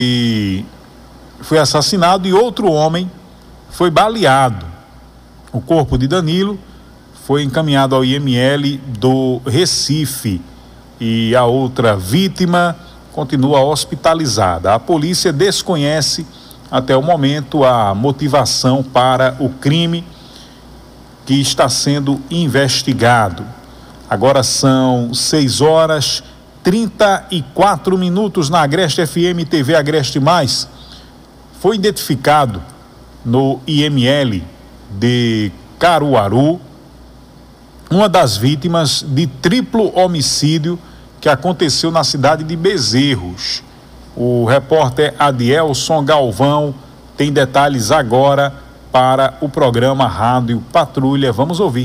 e foi assassinado e outro homem foi baleado. O corpo de Danilo foi encaminhado ao IML do Recife e a outra vítima continua hospitalizada. A polícia desconhece até o momento a motivação para o crime que está sendo investigado. Agora são 6h34 na Agreste FM TV Agreste Mais. Foi identificado no IML de Caruaru uma das vítimas de triplo homicídio que aconteceu na cidade de Bezerros. O repórter Adielson Galvão tem detalhes agora para o programa Rádio Patrulha. Vamos ouvir.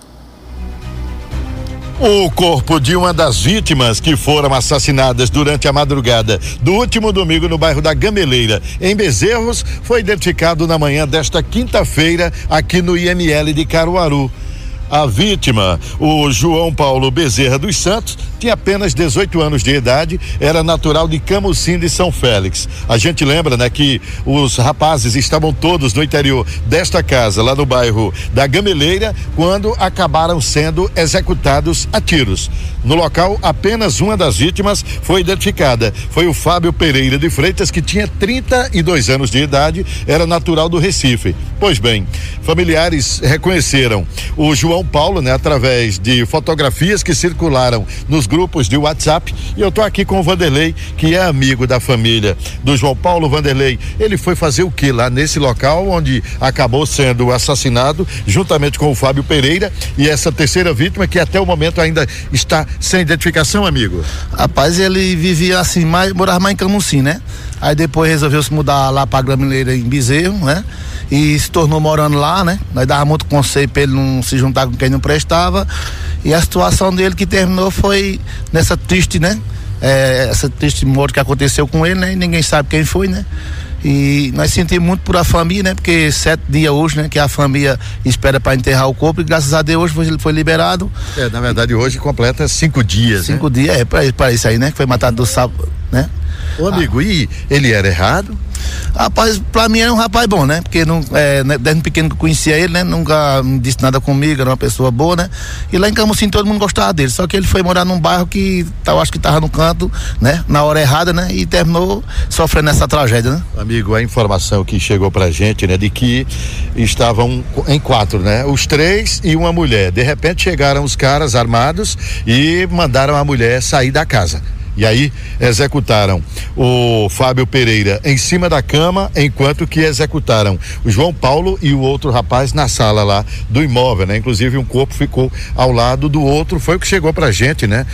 O corpo de uma das vítimas que foram assassinadas durante a madrugada do último domingo no bairro da Gameleira, em Bezerros, foi identificado na manhã desta quinta-feira aqui no IML de Caruaru. A vítima, o João Paulo Bezerra dos Santos, tinha apenas 18 anos de idade, era natural de Camusim de São Félix. A gente lembra, né, que os rapazes estavam todos no interior desta casa, lá no bairro da Gameleira, quando acabaram sendo executados a tiros. No local, apenas uma das vítimas foi identificada. Foi o Fábio Pereira de Freitas, que tinha 32 anos de idade, era natural do Recife. Pois bem, familiares reconheceram o João Paulo, né, através de fotografias que circularam nos grupos de WhatsApp, e eu tô aqui com o Vanderlei, que é amigo da família do João Paulo. Vanderlei, ele foi fazer o que lá nesse local onde acabou sendo assassinado, juntamente com o Fábio Pereira e essa terceira vítima que até o momento ainda está sem identificação, amigo? Rapaz, ele vivia assim, morava mais em Camusim, né? Aí depois resolveu se mudar lá pra Gameleira em Bezerro, né? E se tornou morando lá, né? Nós dava muito conselho pra ele não se juntar com quem não prestava, e a situação dele que terminou foi nessa triste, né? Essa triste morte que aconteceu com ele, né? E ninguém sabe quem foi, né? E nós sentimos muito por a família, né? Porque 7 dias hoje, né? Que a família espera para enterrar o corpo, e graças a Deus hoje ele foi liberado. Na verdade hoje completa 5 dias, 5 dias, para isso aí, né? Que foi matado do sábado, né? Ô amigo, e ele era errado? Rapaz, pra mim era um rapaz bom, né? Porque desde pequeno que eu conhecia ele, né? Nunca me disse nada comigo, era uma pessoa boa, né? E lá em Camusim todo mundo gostava dele, só que ele foi morar num bairro que eu acho que tava no canto, né? Na hora errada, né? E terminou sofrendo essa tragédia, né? Amigo, a informação que chegou pra gente, né? De que estavam em 4, né? Os 3 e uma mulher. De repente chegaram os caras armados e mandaram a mulher sair da casa. E aí executaram o Fábio Pereira em cima da cama, enquanto que executaram o João Paulo e o outro rapaz na sala lá do imóvel, né? Inclusive um corpo ficou ao lado do outro. Foi o que chegou pra gente, né?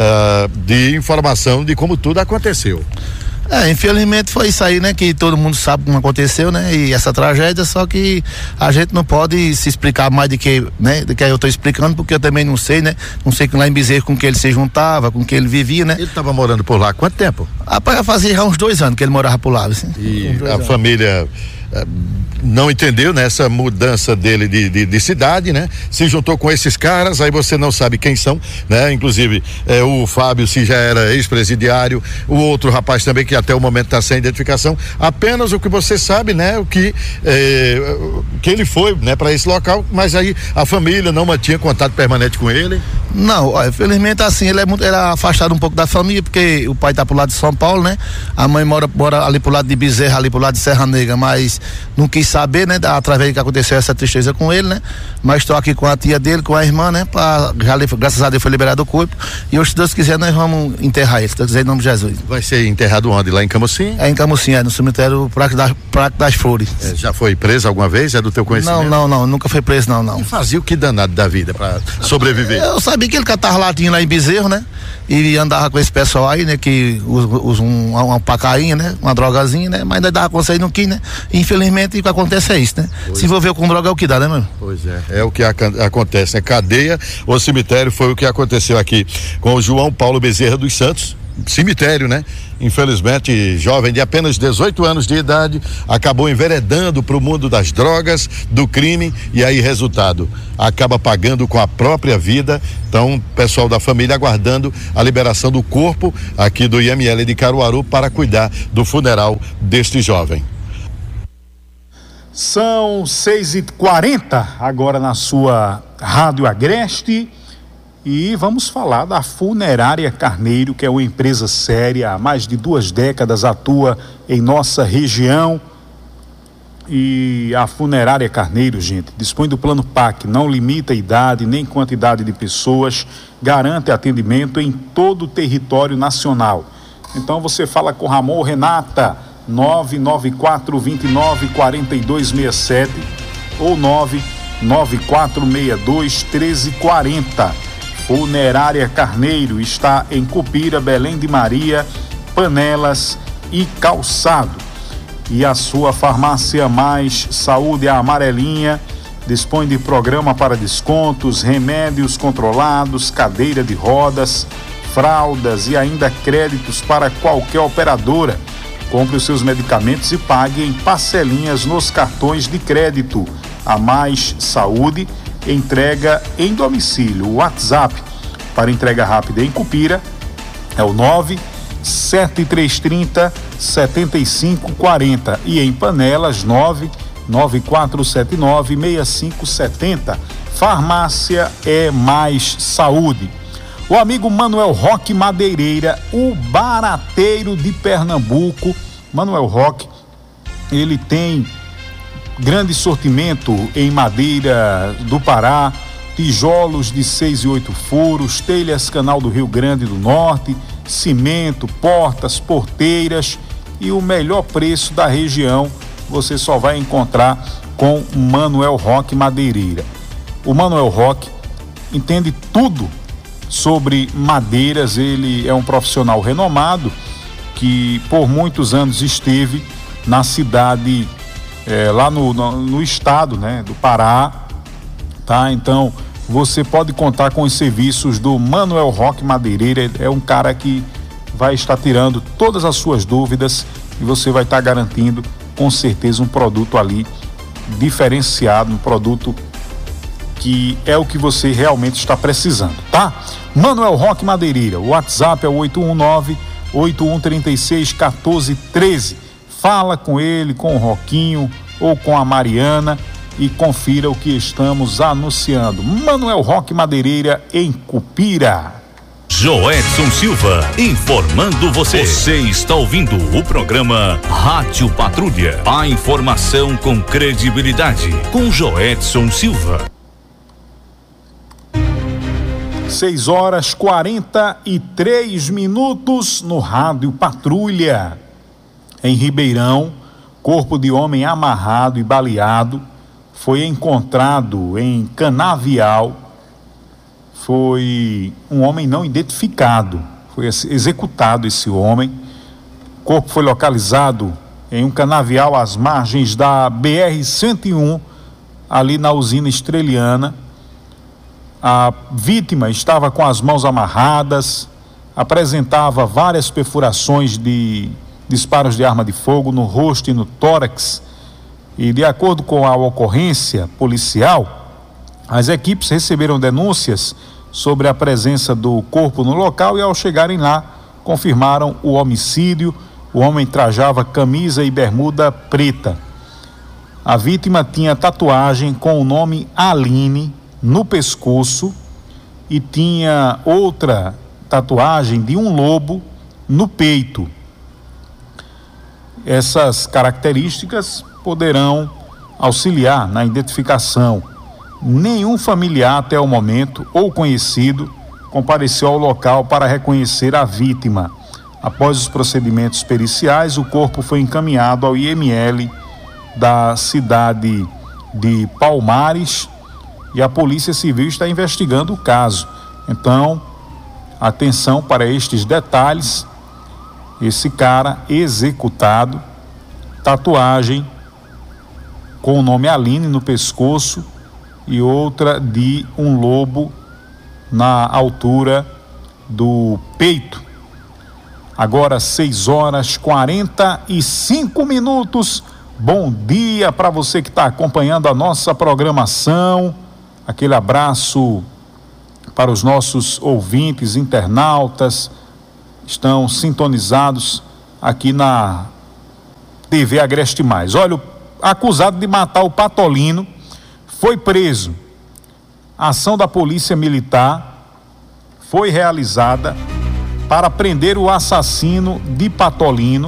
De informação de como tudo aconteceu. Infelizmente foi isso aí, né? Que todo mundo sabe como aconteceu, né? E essa tragédia, só que a gente não pode se explicar mais do que, né? Do que eu tô explicando, porque eu também não sei, né? Não sei que lá em Bezerro com que ele se juntava, com que ele vivia, né? Ele estava morando por lá há quanto tempo? Rapaz, fazia já uns 2 anos que ele morava por lá, assim. E a família não entendeu nessa mudança dele de cidade, né? Se juntou com esses caras, aí você não sabe quem são, né? Inclusive o Fábio, se já era ex-presidiário, o outro rapaz também que até o momento está sem identificação. Apenas o que você sabe, né? O que ele foi, né? Para esse local, mas aí a família não mantinha contato permanente com ele. Não, infelizmente assim, ele era afastado um pouco da família, porque o pai tá pro lado de São Paulo, né? A mãe mora ali pro lado de Bezerra, ali pro lado de Serra Negra, mas não quis saber, né? Através do que aconteceu essa tristeza com ele, né? Mas estou aqui com a tia dele, com a irmã, né? Graças a Deus foi liberado o corpo, e hoje, se Deus quiser, nós vamos enterrar ele, se Deus quiser, em nome de Jesus. Vai ser enterrado onde? Lá em Camusim? Em Camusim, no cemitério Prato das Flores. Já foi preso alguma vez? É do teu conhecimento? Não, nunca foi preso, não. E fazia o que danado da vida para sobreviver? Eu sabia que ele catava latinha lá em Bezerro, né? E andava com esse pessoal aí, né? Que usa uma pacainha, né? Uma drogazinha, né? Mas nós dava conselho no que, né? E, infelizmente o que acontece é isso, né? Pois se envolveu com droga é o que dá, né, mano? Pois é o que acontece, né? Cadeia ou cemitério, foi o que aconteceu aqui com o João Paulo Bezerra dos Santos, cemitério, né? Infelizmente, jovem de apenas 18 anos de idade, acabou enveredando para o mundo das drogas, do crime, e aí, resultado, acaba pagando com a própria vida. Então, pessoal da família aguardando a liberação do corpo aqui do IML de Caruaru para cuidar do funeral deste jovem. São 6h40 agora na sua Rádio Agreste. E vamos falar da Funerária Carneiro, que é uma empresa séria, há mais de 2 décadas atua em nossa região. E a Funerária Carneiro, gente, dispõe do plano PAC, não limita a idade nem quantidade de pessoas, garante atendimento em todo o território nacional. Então você fala com Ramon ou Renata, 994294267 ou 994621340. Funerária Carneiro está em Cupira, Belém de Maria, Panelas e Calçado. E a sua farmácia Mais Saúde, a amarelinha, dispõe de programa para descontos, remédios controlados, cadeira de rodas, fraldas e ainda créditos para qualquer operadora. Compre os seus medicamentos e pague em parcelinhas nos cartões de crédito. A Mais Saúde entrega em domicílio. O WhatsApp para entrega rápida em Cupira é o 97330-7540 e em Panelas 99479-6570. Farmácia é Mais Saúde. O amigo Manuel Roque Madeireira, o barateiro de Pernambuco. Manuel Roque, ele tem grande sortimento em madeira do Pará, tijolos de 6 e 8 furos, telhas Canal do Rio Grande do Norte, cimento, portas, porteiras e o melhor preço da região você só vai encontrar com Manuel Roque Madeireira. O Manuel Roque entende tudo sobre madeiras, ele é um profissional renomado que por muitos anos esteve na cidade lá no estado, né, do Pará, tá? Então você pode contar com os serviços do Manuel Roque Madeireira. É um cara que vai estar tirando todas as suas dúvidas e você vai estar garantindo com certeza um produto ali diferenciado, um produto que é o que você realmente está precisando, tá? Manuel Roque Madeireira, o WhatsApp é o 819-8136-1413. Fala com ele, com o Roquinho ou com a Mariana e confira o que estamos anunciando. Manuel Roque Madeireira em Cupira. Joedson Silva, informando você. Você está ouvindo o programa Rádio Patrulha. A informação com credibilidade, com Joedson Silva. 6h43 no Rádio Patrulha. Em Ribeirão, corpo de homem amarrado e baleado foi encontrado em Canavial. Foi um homem não identificado, foi executado esse homem. O corpo foi localizado em um canavial às margens da BR-101, ali na usina Estreliana. A vítima estava com as mãos amarradas, apresentava várias perfurações de disparos de arma de fogo no rosto e no tórax. E de acordo com a ocorrência policial, as equipes receberam denúncias sobre a presença do corpo no local e ao chegarem lá, confirmaram o homicídio. O homem trajava camisa e bermuda preta. A vítima tinha tatuagem com o nome Aline no pescoço e tinha outra tatuagem de um lobo no peito. Essas características poderão auxiliar na identificação. Nenhum familiar até o momento ou conhecido compareceu ao local para reconhecer a vítima. Após os procedimentos periciais, o corpo foi encaminhado ao IML da cidade de Palmares e a Polícia Civil está investigando o caso. Então, atenção para estes detalhes. Esse cara executado, tatuagem com o nome Aline no pescoço e outra de um lobo na altura do peito. Agora 6h45. Bom dia para você que está acompanhando a nossa programação. Aquele abraço para os nossos ouvintes, internautas, estão sintonizados aqui na TV Agreste Mais. Olha, o acusado de matar o Patolino foi preso. A ação da Polícia Militar foi realizada para prender o assassino de Patolino.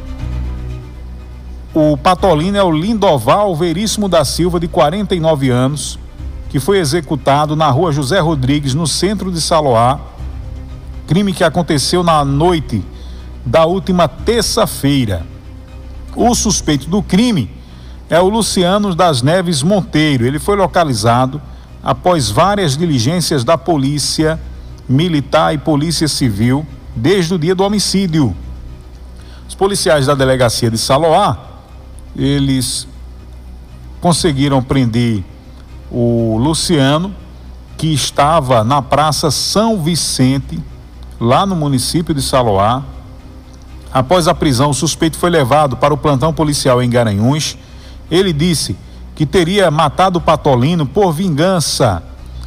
O Patolino é o Lindoval Veríssimo da Silva, de 49 anos, que foi executado na rua José Rodrigues, no centro de Saloá. Crime que aconteceu na noite da última terça-feira. O suspeito do crime é o Luciano das Neves Monteiro. Ele foi localizado após várias diligências da Polícia Militar e Polícia Civil desde o dia do homicídio. Os policiais da delegacia de Saloá, eles conseguiram prender o Luciano, que estava na Praça São Vicente, lá no município de Saloá. Após a prisão, o suspeito foi levado para o plantão policial em Garanhuns. Ele disse que teria matado o Patolino por vingança.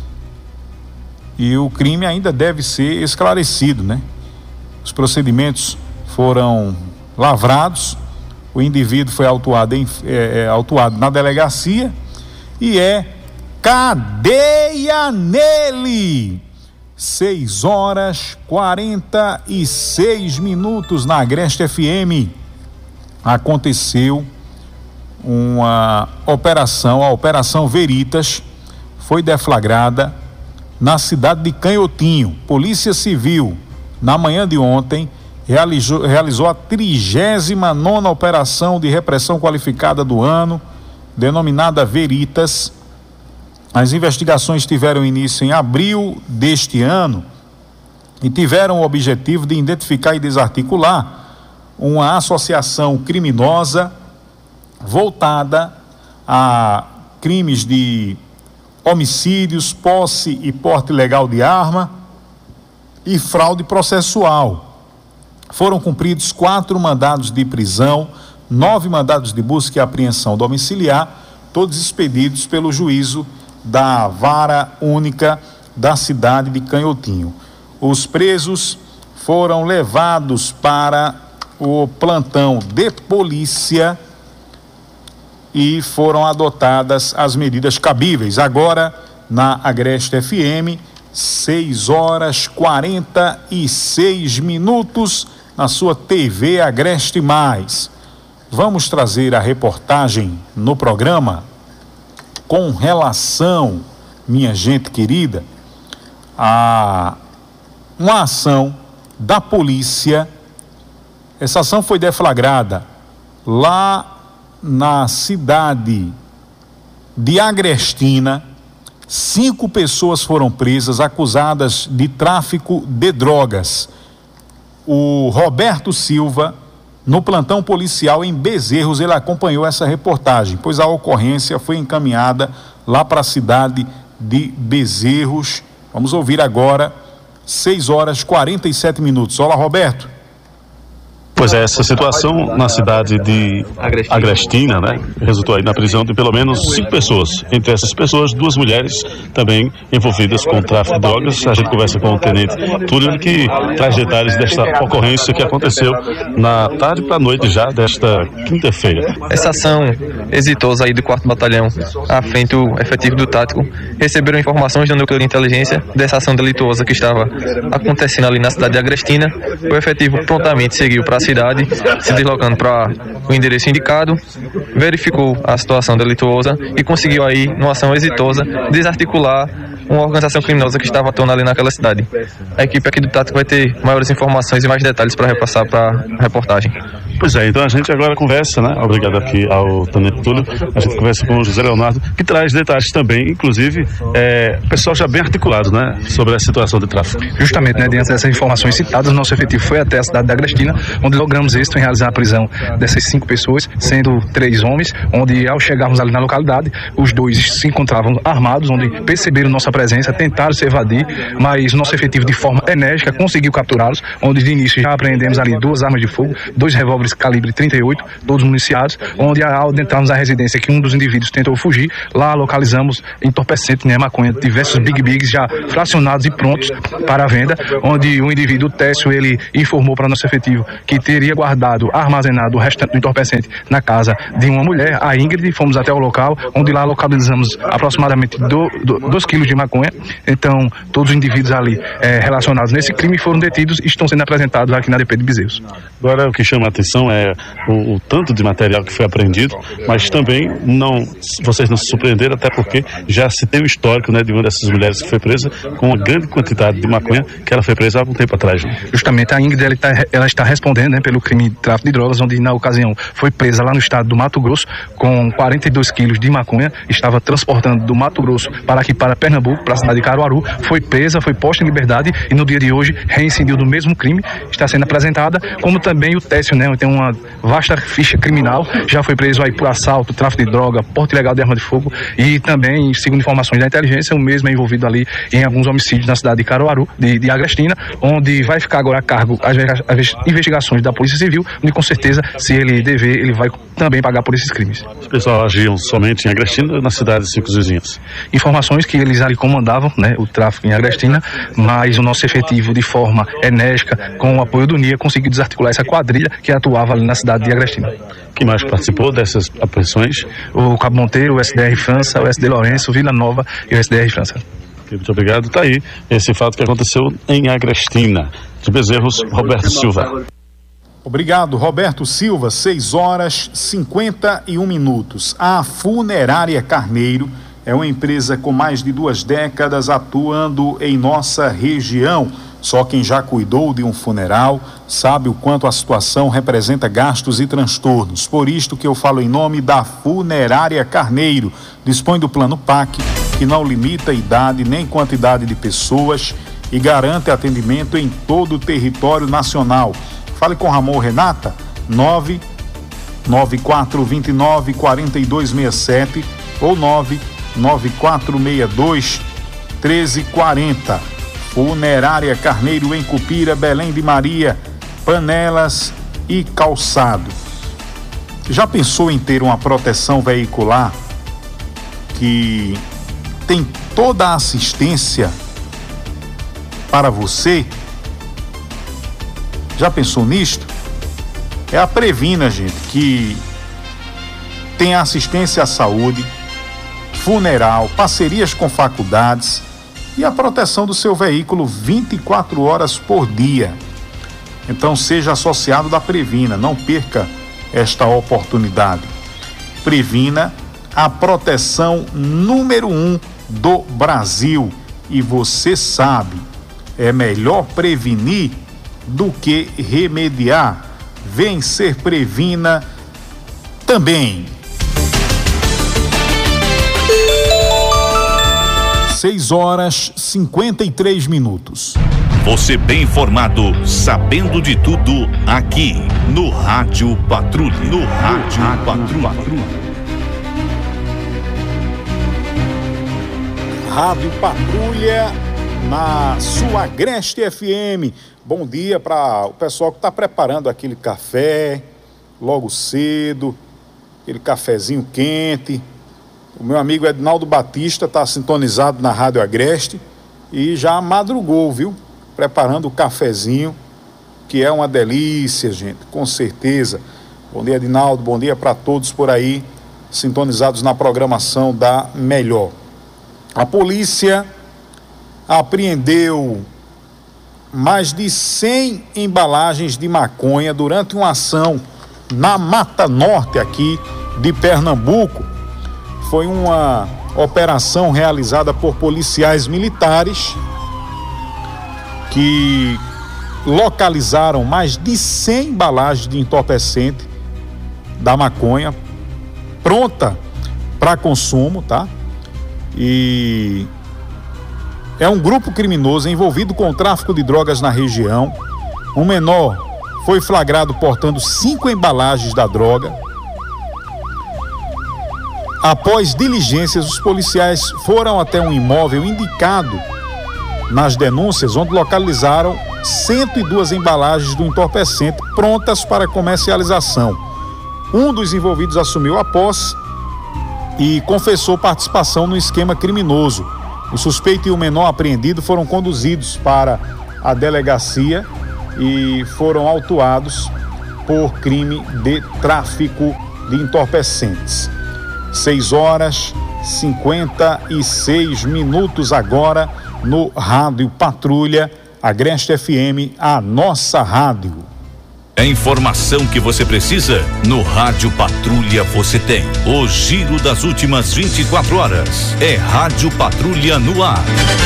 E o crime ainda deve ser esclarecido, né? Os procedimentos foram lavrados, o indivíduo foi autuado na delegacia e é cadeia nele. 6h46 na Agreste FM. Aconteceu uma operação, a Operação Veritas, foi deflagrada na cidade de Canhotinho. Polícia Civil, na manhã de ontem, realizou a 39ª Operação de Repressão Qualificada do ano, denominada Veritas. As investigações tiveram início em abril deste ano e tiveram o objetivo de identificar e desarticular uma associação criminosa voltada a crimes de homicídios, posse e porte ilegal de arma e fraude processual. Foram cumpridos 4 mandados de prisão, 9 mandados de busca e apreensão domiciliar, todos expedidos pelo juízo da Vara Única da cidade de Canhotinho. Os presos foram levados para o plantão de polícia e foram adotadas as medidas cabíveis. Agora, na Agreste FM, 6h46, na sua TV Agreste Mais. Vamos trazer a reportagem no programa com relação, minha gente querida, a uma ação da polícia. Essa ação foi deflagrada lá na cidade de Agrestina. 5 pessoas foram presas, acusadas de tráfico de drogas. O Roberto Silva, no plantão policial em Bezerros, ele acompanhou essa reportagem, pois a ocorrência foi encaminhada lá para a cidade de Bezerros. Vamos ouvir agora, 6h47. Olá, Roberto. Pois é, essa situação na cidade de Agrestina, né, resultou aí na prisão de pelo menos 5 pessoas. Entre essas pessoas, 2 mulheres também envolvidas com o tráfico de drogas. A gente conversa com o tenente Túlio, que traz detalhes desta ocorrência que aconteceu na tarde para a noite já desta quinta-feira. Essa ação exitosa aí do 4º Batalhão, à frente do efetivo do Tático, receberam informações do núcleo de inteligência dessa ação delituosa que estava acontecendo ali na cidade de Agrestina. O efetivo prontamente seguiu para a cidade, se deslocando para o endereço indicado, verificou a situação delituosa e conseguiu aí, numa ação exitosa, desarticular uma organização criminosa que estava atuando ali naquela cidade. A equipe aqui do Tático vai ter maiores informações e mais detalhes para repassar para a reportagem. Pois é, então a gente agora conversa, né? Obrigado aqui ao tenente Túlio. A gente conversa com o José Leonardo, que traz detalhes também, inclusive, o pessoal já bem articulado, né? Sobre a situação de tráfico. Justamente, né? Diante dessas informações citadas, o nosso efetivo foi até a cidade de Agrestina, onde logramos êxito em realizar a prisão dessas 5 pessoas, sendo 3 homens, onde ao chegarmos ali na localidade, os 2 se encontravam armados, onde perceberam nossa presença, tentaram se evadir, mas o nosso efetivo de forma enérgica conseguiu capturá-los, onde de início já apreendemos ali 2 armas de fogo, 2 revólveres calibre 38, todos municiados, onde ao adentrarmos a residência que um dos indivíduos tentou fugir, lá localizamos entorpecente, né, maconha, diversos Big Bigs já fracionados e prontos para a venda, onde o indivíduo, o Técio, ele informou para nosso efetivo que teria guardado, armazenado o restante do entorpecente na casa de uma mulher, a Ingrid. Fomos até o local, onde lá localizamos aproximadamente 2 quilos de maconha. Então, todos os indivíduos ali relacionados nesse crime foram detidos e estão sendo apresentados aqui na DP de Bezerros. Agora, o que chama a atenção é o tanto de material que foi apreendido, mas também vocês não se surpreenderam, até porque já se tem o histórico, né, de uma dessas mulheres que foi presa com uma grande quantidade de maconha que ela foi presa há algum tempo atrás. Né? Justamente, a Ingrid ela está respondendo, né, pelo crime de tráfico de drogas, onde na ocasião foi presa lá no estado do Mato Grosso com 42 quilos de maconha, estava transportando do Mato Grosso para aqui, para Pernambuco, para a cidade de Caruaru, foi presa, foi posta em liberdade e no dia de hoje reincidiu do mesmo crime, está sendo apresentada, como também o Técio, né, tem uma vasta ficha criminal, já foi preso aí por assalto, tráfico de droga, porte ilegal de arma de fogo e também, segundo informações da inteligência, o mesmo é envolvido ali em alguns homicídios na cidade de Caruaru, de Agrestina, onde vai ficar agora a cargo as investigações da Polícia Civil, onde com certeza, se ele dever, ele vai também pagar por esses crimes. Os pessoal agiam somente em Agrestina ou nas cidades circunvizinhas? Informações que eles ali comandavam, né, o tráfico em Agrestina, mas o nosso efetivo de forma enérgica, com o apoio do NIA, conseguiu desarticular essa quadrilha que atuava ali na cidade de Agrestina. Quem mais participou dessas apreensões? O Cabo Monteiro, o SDR França, o SD Lourenço, Vila Nova e o SDR França. Muito obrigado. Está aí esse fato que aconteceu em Agrestina. De Bezerros, Roberto Silva. Obrigado, Roberto Silva. 6h51. A Funerária Carneiro é uma empresa com mais de 2 décadas atuando em nossa região. Só quem já cuidou de um funeral sabe o quanto a situação representa gastos e transtornos. Por isto que eu falo em nome da Funerária Carneiro. Dispõe do plano PAC, que não limita a idade nem quantidade de pessoas e garante atendimento em todo o território nacional. Fale com Ramon Renata, 99429-4267 ou 99462-1340. Funerária Carneiro em Cupira, Belém de Maria, panelas e calçado. Já pensou em ter uma proteção veicular que tem toda a assistência para você? Já pensou nisto? É a Previna, gente, que tem assistência à saúde, funeral, parcerias com faculdades e a proteção do seu veículo 24 horas por dia. Então seja associado da Previna, não perca esta oportunidade. Previna, a proteção número 1 do Brasil. E você sabe, é melhor prevenir do que remediar. Vencer Previna também. 6h53. Você bem informado, sabendo de tudo, aqui no Rádio Patrulha. No Rádio Patrulha. Rádio Patrulha na sua Agreste FM. Bom dia para o pessoal que está preparando aquele café logo cedo, aquele cafezinho quente. O meu amigo Ednaldo Batista está sintonizado na Rádio Agreste e já madrugou, viu? Preparando o cafezinho, que é uma delícia, gente, com certeza. Bom dia, Ednaldo, bom dia para todos por aí, sintonizados na programação da Melhor. A polícia apreendeu mais de 100 embalagens de maconha durante uma ação na Mata Norte aqui de Pernambuco. Foi uma operação realizada por policiais militares que localizaram mais de 100 embalagens de entorpecente da maconha pronta para consumo, tá? E é um grupo criminoso envolvido com o tráfico de drogas na região. Um menor foi flagrado portando 5 embalagens da droga. Após diligências, os policiais foram até um imóvel indicado nas denúncias, onde localizaram 102 embalagens do entorpecente prontas para comercialização. Um dos envolvidos assumiu a posse e confessou participação no esquema criminoso. O suspeito e o menor apreendido foram conduzidos para a delegacia e foram autuados por crime de tráfico de entorpecentes. 6h56 agora no Rádio Patrulha, Agreste FM, a nossa rádio. A informação que você precisa, no Rádio Patrulha você tem. O giro das últimas 24 horas. É Rádio Patrulha no ar.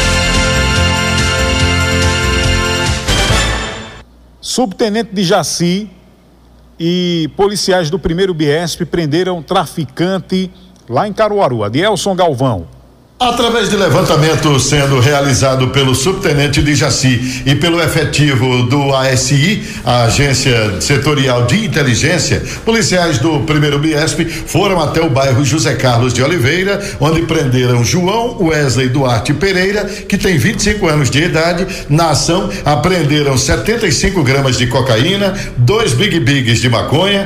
Subtenente de Jaci e policiais do 1º Biesp prenderam traficante lá em Caruaru. Adielson Galvão. Através de levantamento sendo realizado pelo subtenente de Jaci e pelo efetivo do ASI, a Agência Setorial de Inteligência, policiais do 1º Biesp foram até o bairro José Carlos de Oliveira, onde prenderam João Wesley Duarte Pereira, que tem 25 anos de idade. Na ação, apreenderam 75 gramas de cocaína, 2 Big Bigs de maconha,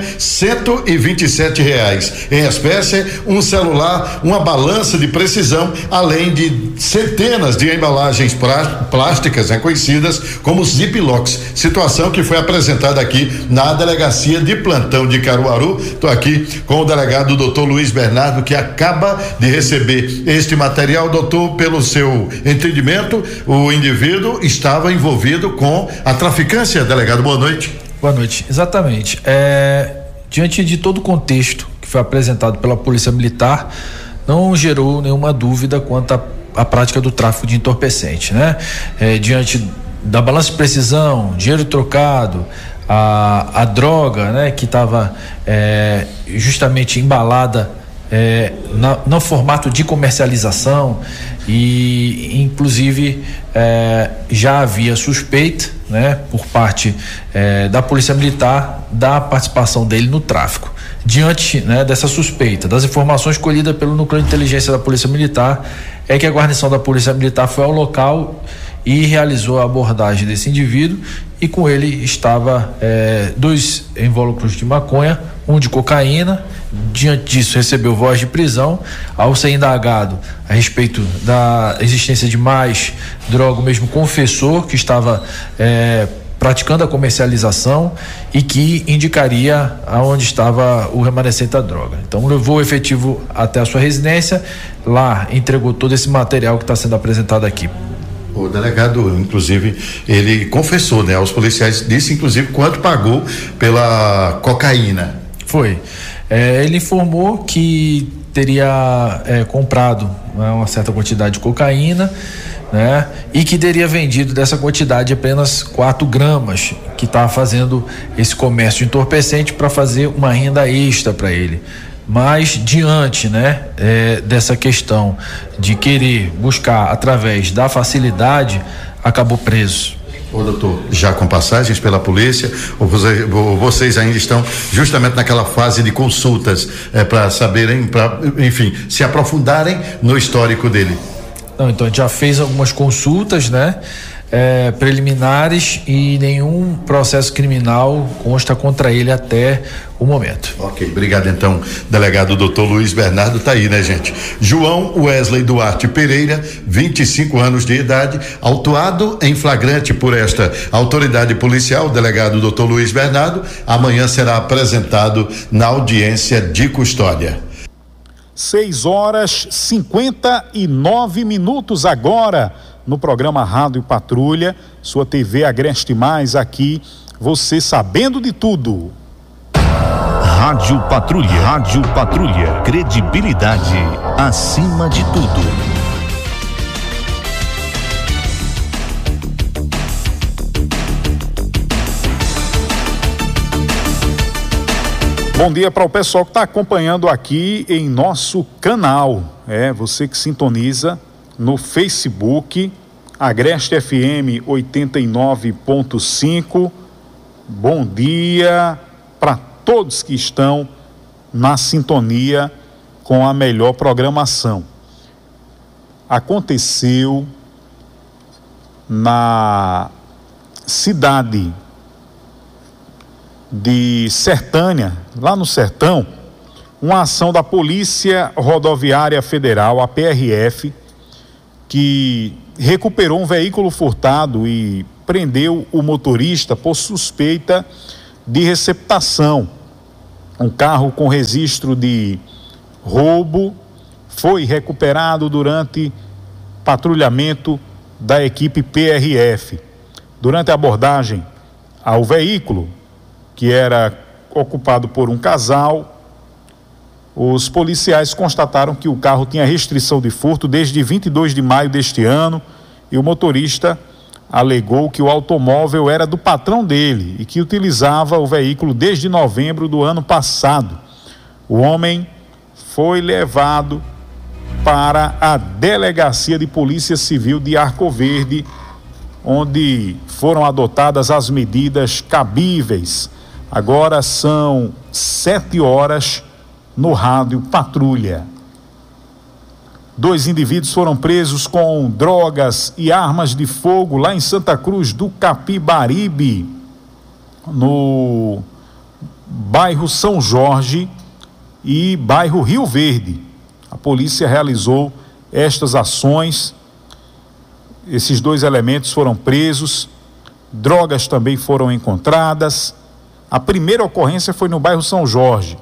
R$127 em espécie, um celular, uma balança de precisão, além de centenas de embalagens plásticas, conhecidas como ziplocs, situação que foi apresentada aqui na delegacia de plantão de Caruaru. Estou aqui com o delegado Dr. Luiz Bernardo, que acaba de receber este material. Doutor, pelo seu entendimento, o indivíduo estava envolvido com a traficância. Delegado, boa noite. Boa noite, exatamente. Diante de todo o contexto que foi apresentado pela Polícia Militar, não gerou nenhuma dúvida quanto à prática do tráfico de entorpecente, né? Diante da balança de precisão, dinheiro trocado, a droga, né, que estava justamente embalada no formato de comercialização, e inclusive já havia suspeita, né, por parte da Polícia Militar da participação dele no tráfico. Diante, né, dessa suspeita, das informações colhidas pelo Núcleo de Inteligência da Polícia Militar, é que a guarnição da Polícia Militar foi ao local e realizou a abordagem desse indivíduo, e com ele estava 2 invólucros de maconha, um de cocaína. Diante disso, recebeu voz de prisão. Ao ser indagado a respeito da existência de mais droga, o mesmo confessou que estava praticando a comercialização e que indicaria aonde estava o remanescente da droga. Então levou o efetivo até a sua residência, lá entregou todo esse material que está sendo apresentado aqui. O delegado, inclusive, ele confessou, né, aos policiais, disse inclusive quanto pagou pela cocaína. Foi. Ele informou que teria comprado, né, uma certa quantidade de cocaína, né, e que teria vendido dessa quantidade apenas 4 gramas, que estava fazendo esse comércio de entorpecente para fazer uma renda extra para ele. Mas diante, né, dessa questão de querer buscar através da facilidade, acabou preso. Ô, doutor, já com passagens pela polícia, ou vocês ainda estão justamente naquela fase de consultas para saberem, enfim, se aprofundarem no histórico dele? Não, então a gente já fez algumas consultas, né, preliminares, e nenhum processo criminal consta contra ele até o momento. Ok, obrigado então, delegado Dr. Luiz Bernardo. Tá aí, né, gente? João Wesley Duarte Pereira, 25 anos de idade, autuado em flagrante por esta autoridade policial, o delegado Dr. Luiz Bernardo. Amanhã será apresentado na audiência de custódia. 6h59 agora no programa Rádio Patrulha, sua TV Agreste Mais, aqui você sabendo de tudo. Rádio Patrulha, credibilidade acima de tudo. Bom dia para o pessoal que está acompanhando aqui em nosso canal. Você que sintoniza no Facebook, Agreste FM 89.5. Bom dia para todos que estão na sintonia com a melhor programação. Aconteceu na cidade de Sertânia, lá no Sertão, uma ação da Polícia Rodoviária Federal, a PRF, que recuperou um veículo furtado e prendeu o motorista por suspeita de receptação. Um carro com registro de roubo foi recuperado durante patrulhamento da equipe PRF. Durante a abordagem ao veículo, que era ocupado por um casal, os policiais constataram que o carro tinha restrição de furto desde 22 de maio deste ano e o motorista alegou que o automóvel era do patrão dele e que utilizava o veículo desde novembro do ano passado. O homem foi levado para a Delegacia de Polícia Civil de Arco Verde, onde foram adotadas as medidas cabíveis. Agora são 7 horas no rádio Patrulha. 2 indivíduos foram presos com drogas e armas de fogo lá em Santa Cruz do Capibaribe, no bairro São Jorge e bairro Rio Verde. A polícia realizou estas ações. Esses 2 elementos foram presos, drogas também foram encontradas. A primeira ocorrência foi no bairro São Jorge.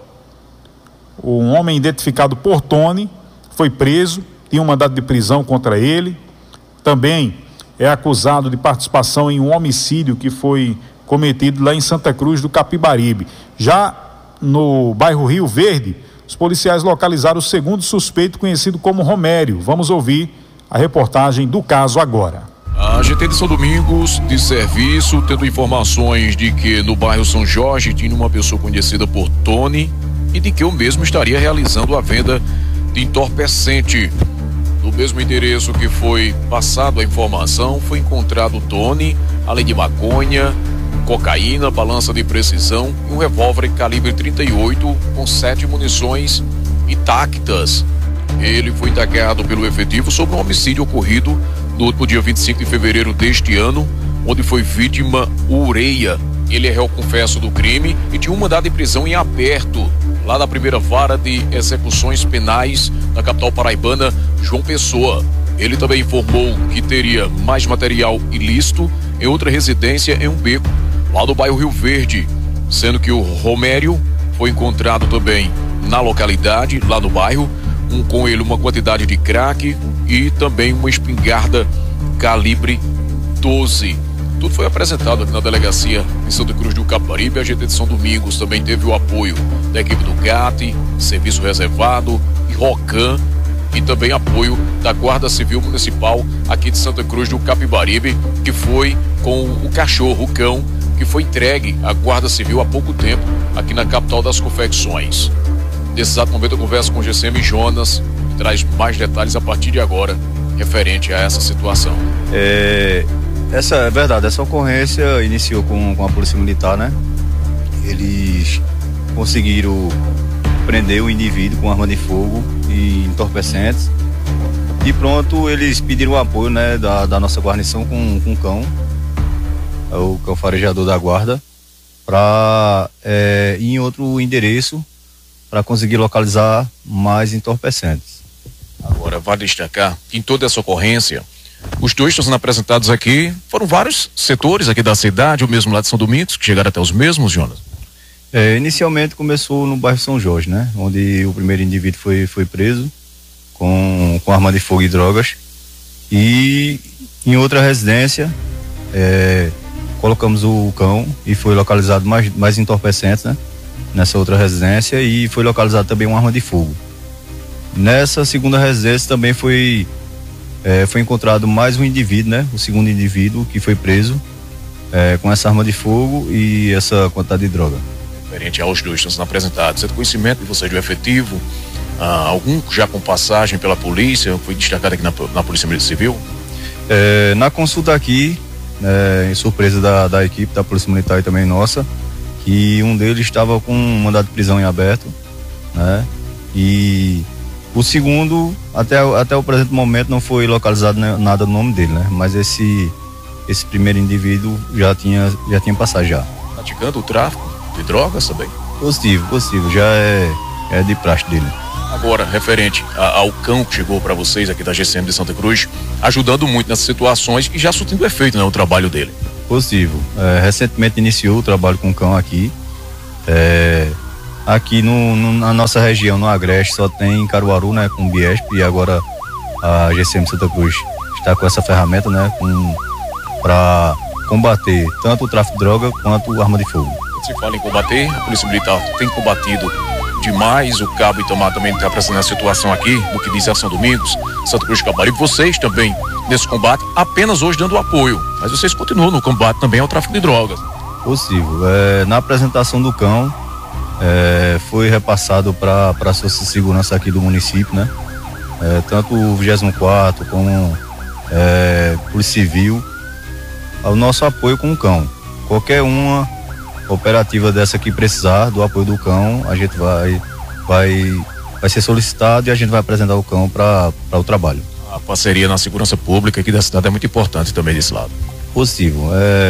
Um homem identificado por Tony foi preso, tinha um mandado de prisão contra ele. Também é acusado de participação em um homicídio que foi cometido lá em Santa Cruz do Capibaribe. Já no bairro Rio Verde, os policiais localizaram o segundo suspeito, conhecido como Romério. Vamos ouvir a reportagem do caso agora. A GT de São Domingos de serviço, tendo informações de que no bairro São Jorge tinha uma pessoa conhecida por Tony e de que o mesmo estaria realizando a venda de entorpecente. No mesmo endereço que foi passado a informação, foi encontrado Tony, além de maconha, cocaína, balança de precisão e um revólver calibre 38 com 7 munições intactas. Ele foi indagado pelo efetivo sobre um homicídio ocorrido no último dia 25 de fevereiro deste ano, onde foi vítima o Ureia. Ele é réu confesso do crime e tinha um mandado de prisão em aberto, lá da primeira vara de execuções penais da capital paraibana, João Pessoa. Ele também informou que teria mais material ilícito em outra residência em um beco, lá do bairro Rio Verde, sendo que o Romério foi encontrado também na localidade, lá no bairro, com ele uma quantidade de crack e também uma espingarda calibre 12. Tudo foi apresentado aqui na delegacia em Santa Cruz do Capibaribe. A GT de São Domingos também teve o apoio da equipe do GAT, Serviço Reservado e ROCAM, e também apoio da Guarda Civil Municipal aqui de Santa Cruz do Capibaribe, que foi com o cachorro, o cão, que foi entregue à Guarda Civil há pouco tempo aqui na capital das confecções. Nesse exato momento eu converso com o GCM Jonas, que traz mais detalhes a partir de agora referente a essa situação. Essa é verdade, essa ocorrência iniciou com a Polícia Militar, né? Eles conseguiram prender o indivíduo com arma de fogo e entorpecentes. E pronto, eles pediram o apoio, né, da nossa guarnição com o cão, o cão farejador da guarda, para ir em outro endereço para conseguir localizar mais entorpecentes. Agora, vale destacar que em toda essa ocorrência, os 2 estão sendo apresentados aqui, foram vários setores aqui da cidade, ou mesmo lá de São Domingos, que chegaram até os mesmos, Jonas? Inicialmente começou no bairro São Jorge, né? Onde o primeiro indivíduo foi preso com arma de fogo e drogas. E em outra residência, colocamos o cão e foi localizado mais entorpecentes, né? Nessa outra residência, e foi localizado também uma arma de fogo. Nessa segunda residência também foi encontrado mais um indivíduo, né? O segundo indivíduo que foi preso com essa arma de fogo e essa quantidade de droga. Referente aos 2 estão sendo apresentados, você tem conhecimento de vocês do efetivo? Algum já com passagem pela polícia, foi destacado aqui na Polícia Civil? Na consulta aqui, em surpresa da equipe da Polícia Militar e também nossa, que um deles estava com um mandado de prisão em aberto, né? E O segundo, até o presente momento, não foi localizado nada no nome dele, né? Mas esse primeiro indivíduo já tinha passado já. Praticando o tráfico de drogas também? Positivo, já é de praxe dele. Agora, referente ao cão que chegou para vocês aqui da GCM de Santa Cruz, ajudando muito nessas situações e já surtindo efeito, né, o trabalho dele. Positivo. Recentemente iniciou o trabalho com o cão aqui. Aqui na nossa região, no Agreste, só tem Caruaru, né, com Biesp, e agora a GCM Santa Cruz está com essa ferramenta, né, para combater tanto o tráfico de droga quanto arma de fogo. Se fala em combater, a Polícia Militar tem combatido demais. O Cabo Itamar também está prestando a situação aqui, no que diz a São Domingos, Santa Cruz de Capibaribe. Vocês também nesse combate, apenas hoje dando apoio, mas vocês continuam no combate também ao tráfico de drogas. Possível. Na apresentação do cão, foi repassado para as forças de segurança aqui do município, né? Tanto o 24º como Polícia Civil, ao nosso apoio com o cão. Qualquer uma operativa dessa que precisar do apoio do cão, a gente vai ser solicitado e a gente vai apresentar o cão para o trabalho. A parceria na segurança pública aqui da cidade é muito importante também desse lado. Possível.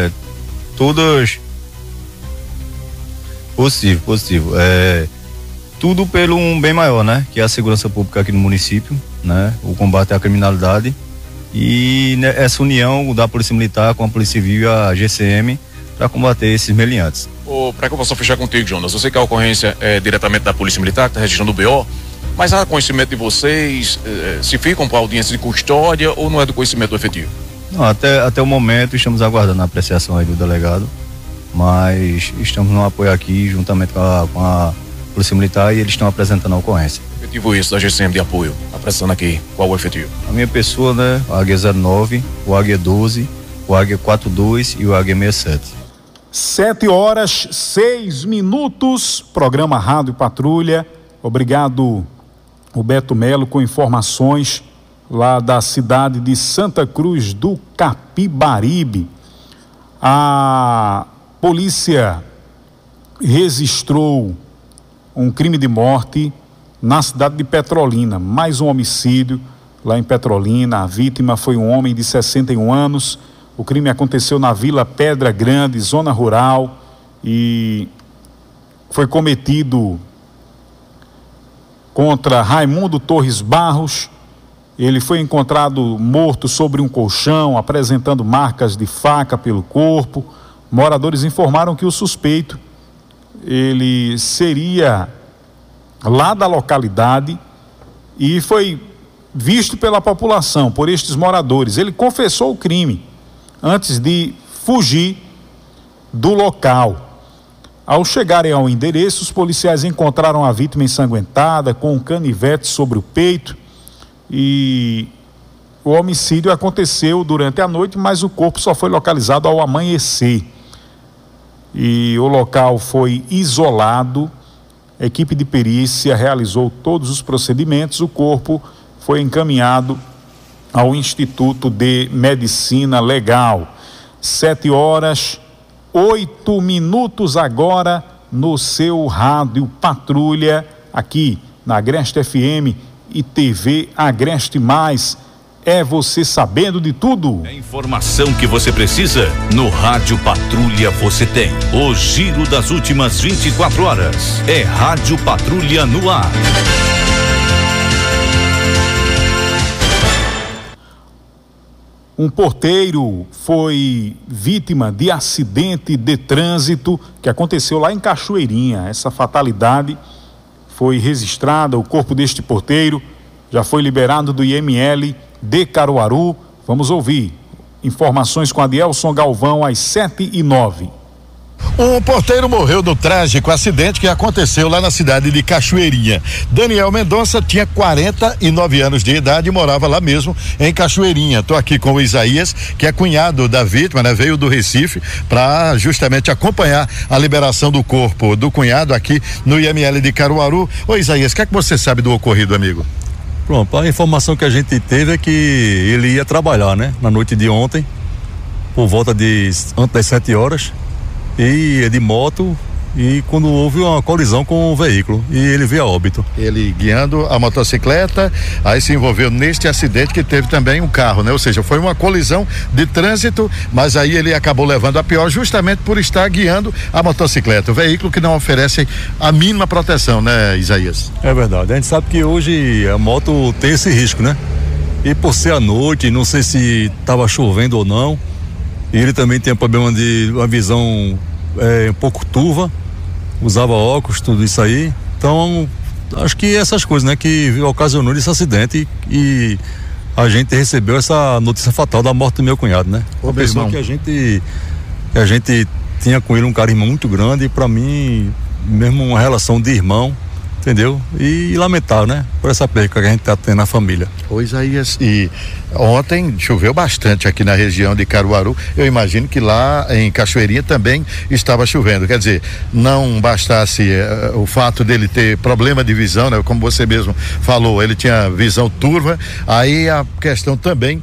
Possível. Tudo pelo um bem maior, né? Que é a segurança pública aqui no município, né? O combate à criminalidade e essa união da Polícia Militar com a Polícia Civil e a GCM para combater esses meliantes. Para que eu possa fechar contigo, Jonas, eu sei que a ocorrência é diretamente da Polícia Militar, que está registrando o BO, mas há conhecimento de vocês, se ficam para audiência de custódia ou não é do conhecimento efetivo? Não, até o momento estamos aguardando a apreciação aí do delegado, mas estamos no apoio aqui juntamente com a Polícia Militar e eles estão apresentando a ocorrência. Efetivo isso da GCM de apoio, apresentando aqui qual o efetivo? A minha pessoa, né, o Águia 09, o Águia 12, o Águia 42 e o Águia 67. 7h06, programa Rádio Patrulha. Obrigado, Roberto Melo, com informações lá da cidade de Santa Cruz do Capibaribe. A polícia registrou um crime de morte na cidade de Petrolina, mais um homicídio lá em Petrolina. A vítima foi um homem de 61 anos. O crime aconteceu na Vila Pedra Grande, zona rural, e foi cometido contra Raimundo Torres Barros. Ele foi encontrado morto sobre um colchão, apresentando marcas de faca pelo corpo. Moradores informaram que o suspeito, ele seria lá da localidade e foi visto pela população, por estes moradores. Ele confessou o crime antes de fugir do local. Ao chegarem ao endereço, os policiais encontraram a vítima ensanguentada, com um canivete sobre o peito, e o homicídio aconteceu durante a noite, mas o corpo só foi localizado ao amanhecer. E o local foi isolado, a equipe de perícia realizou todos os procedimentos, o corpo foi encaminhado ao Instituto de Medicina Legal. 7h08 agora no seu rádio Patrulha, aqui na Agreste FM e TV Agreste Mais. É você sabendo de tudo. A informação que você precisa, no Rádio Patrulha você tem. O giro das últimas 24 horas. É Rádio Patrulha no ar. Um porteiro foi vítima de acidente de trânsito que aconteceu lá em Cachoeirinha. Essa fatalidade foi registrada, o corpo deste porteiro já foi liberado do IML de Caruaru. Vamos ouvir informações com Adielson Galvão às 7h09. Um porteiro morreu no trágico acidente que aconteceu lá na cidade de Cachoeirinha. Daniel Mendonça tinha 49 anos de idade e morava lá mesmo em Cachoeirinha. Tô aqui com o Isaías, que é cunhado da vítima, né? Veio do Recife para justamente acompanhar a liberação do corpo do cunhado aqui no IML de Caruaru. Ô Isaías, o que é que você sabe do ocorrido, amigo? Pronto, a informação que a gente teve é que ele ia trabalhar, né? Na noite de ontem, por volta de antes das 7 horas. E de moto, e quando houve uma colisão com o veículo e ele veio a óbito. Ele guiando a motocicleta, aí se envolveu neste acidente que teve também um carro, né? Ou seja, foi uma colisão de trânsito, mas aí ele acabou levando a pior justamente por estar guiando a motocicleta, o veículo que não oferece a mínima proteção, né, Isaías? É verdade, a gente sabe que hoje a moto tem esse risco, né? E por ser à noite, não sei se estava chovendo ou não, e ele também tem um problema de uma visão um pouco turva, usava óculos, tudo isso aí. Então, acho que essas coisas, né, que ocasionou esse acidente e a gente recebeu essa notícia fatal da morte do meu cunhado, né? Uma pessoa que a gente tinha com ele um carinho muito grande e para mim, mesmo uma relação de irmão, entendeu? E lamentável, né? Por essa perca que a gente tá tendo na família. Pois Isaías, e ontem choveu bastante aqui na região de Caruaru, eu imagino que lá em Cachoeirinha também estava chovendo, quer dizer, não bastasse o fato dele ter problema de visão, né? Como você mesmo falou, ele tinha visão turva, aí a questão também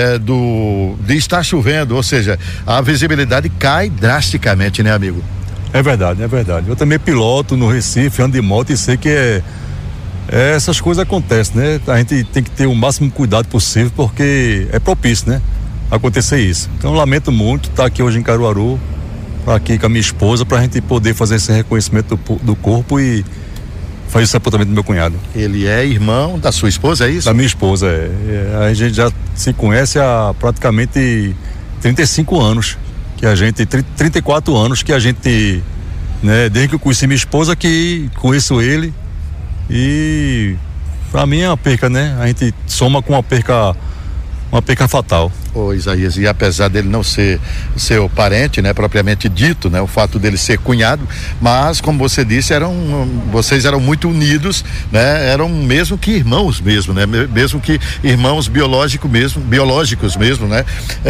de estar chovendo, ou seja, a visibilidade cai drasticamente, né, amigo? É verdade, é verdade. Eu também piloto no Recife, ando de moto e sei que essas coisas acontecem, né? A gente tem que ter o máximo cuidado possível porque é propício, né? Acontecer isso. Então lamento muito estar aqui hoje em Caruaru, aqui com a minha esposa, pra gente poder fazer esse reconhecimento do corpo e fazer o sepultamento do meu cunhado. Ele é irmão da sua esposa, é isso? Da minha esposa, a gente já se conhece há praticamente 35 anos. Que a gente, 34 anos que a gente, né, desde que eu conheci minha esposa que conheço ele e pra mim é uma perca, né? A gente soma com uma perca fatal. Ô Isaías, e apesar dele não ser seu parente, né, propriamente dito, né, o fato dele ser cunhado, mas como você disse, vocês eram muito unidos, né, eram mesmo que irmãos mesmo, né, mesmo que irmãos biológicos mesmo, né,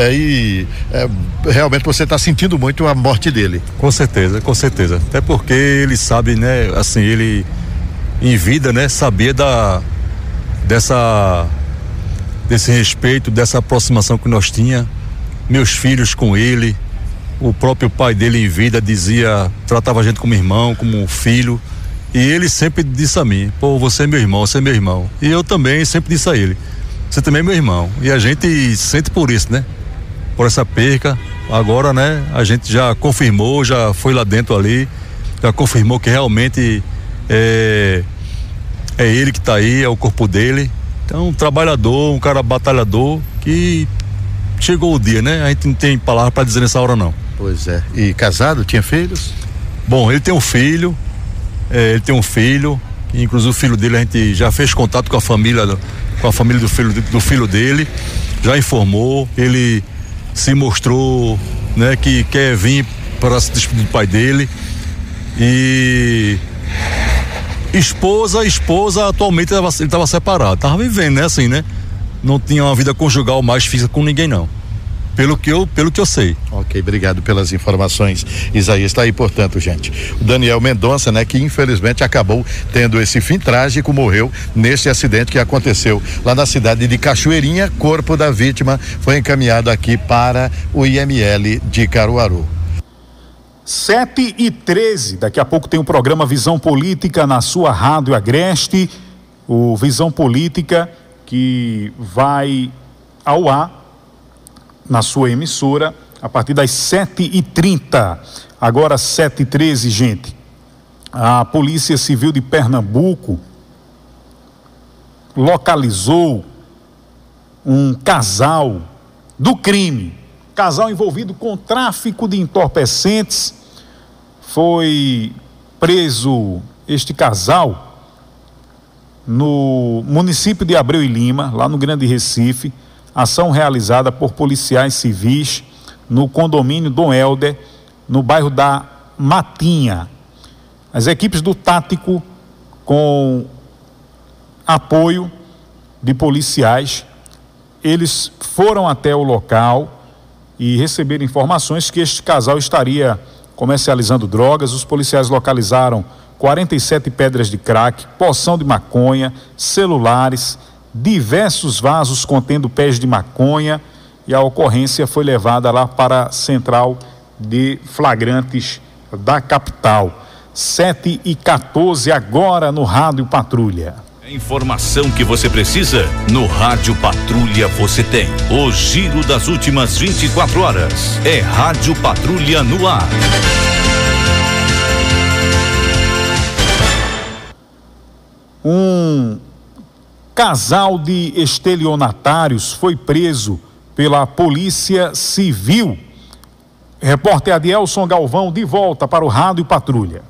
realmente você está sentindo muito a morte dele. Com certeza, até porque ele sabe, né, assim, ele em vida, né, sabia desse respeito, dessa aproximação que nós tinha, meus filhos com ele, o próprio pai dele em vida tratava a gente como irmão, como filho, e ele sempre disse a mim, pô, você é meu irmão, e eu também sempre disse a ele, você também é meu irmão, e a gente sente por isso, né, por essa perca. Agora, né, a gente já confirmou, já foi lá dentro ali, já confirmou que realmente é ele que está aí, é o corpo dele. Então, um trabalhador, um cara batalhador, que chegou o dia, né? A gente não tem palavra para dizer nessa hora, não. Pois é. E casado, tinha filhos? Bom, ele tem um filho, inclusive o filho dele, a gente já fez contato com a família do filho dele, já informou, ele se mostrou, né, que quer vir para se despedir do pai dele. E esposa atualmente ele estava separado, estava vivendo, né, assim, né, não tinha uma vida conjugal mais fixa com ninguém, não, pelo que eu sei. Ok, obrigado pelas informações, Isaías. Está aí, portanto, gente, o Daniel Mendonça, né, que infelizmente acabou tendo esse fim trágico, morreu nesse acidente que aconteceu lá na cidade de Cachoeirinha. Corpo da vítima foi encaminhado aqui para o IML de Caruaru. 7h13, daqui a pouco tem o programa Visão Política na sua Rádio Agreste, o Visão Política que vai ao ar na sua emissora a partir das 7h30. Agora 7h13, gente. A Polícia Civil de Pernambuco localizou um casal do crime, casal envolvido com tráfico de entorpecentes. Foi preso este casal no município de Abreu e Lima, lá no Grande Recife. Ação realizada por policiais civis no condomínio Dom Helder, no bairro da Matinha. As equipes do Tático, com apoio de policiais, eles foram até o local e receberam informações que este casal estaria comercializando drogas. Os policiais localizaram 47 pedras de crack, porção de maconha, celulares, diversos vasos contendo pés de maconha, e a ocorrência foi levada lá para a central de flagrantes da capital. 7h14 agora no Rádio Patrulha. A informação que você precisa no Rádio Patrulha você tem. O giro das últimas 24 horas. É Rádio Patrulha no ar. Um casal de estelionatários foi preso pela Polícia Civil. Repórter Adielson Galvão de volta para o Rádio Patrulha.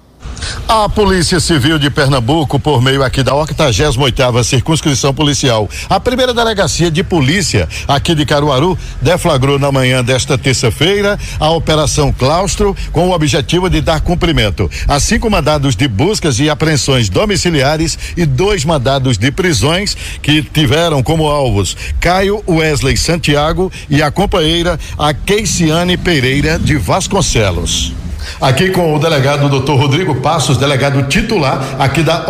A Polícia Civil de Pernambuco, por meio aqui da 88ª Circunscrição Policial, a primeira delegacia de polícia aqui de Caruaru, deflagrou na manhã desta terça-feira a Operação Claustro, com o objetivo de dar cumprimento a 5 mandados de buscas e apreensões domiciliares e 2 mandados de prisões que tiveram como alvos Caio Wesley Santiago e a companheira a Keiciane Pereira de Vasconcelos. Aqui com o delegado Dr. Rodrigo Passos, delegado titular aqui da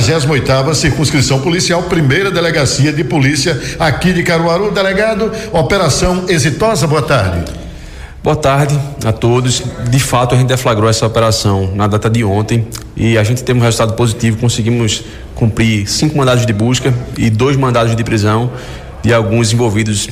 88ª Circunscrição Policial, primeira delegacia de polícia aqui de Caruaru. Delegado, operação exitosa, boa tarde. Boa tarde a todos. De fato, a gente deflagrou essa operação na data de ontem e a gente teve um resultado positivo. Conseguimos cumprir 5 mandados de busca e 2 mandados de prisão de alguns envolvidos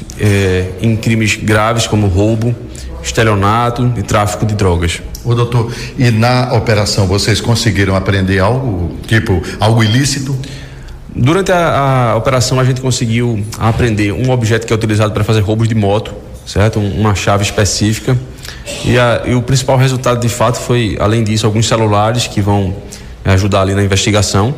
em crimes graves como roubo, estelionato e tráfico de drogas. Ô doutor, e na operação vocês conseguiram apreender algo, tipo, algo ilícito? Durante a operação a gente conseguiu apreender um objeto que é utilizado para fazer roubos de moto, certo? Uma chave específica e o principal resultado de fato foi, além disso, alguns celulares que vão ajudar ali na investigação.